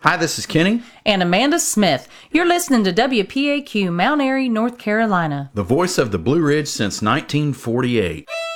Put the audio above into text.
Hi, this is Kenny. And Amanda Smith. You're listening to WPAQ, Mount Airy, North Carolina. The voice of the Blue Ridge since 1948.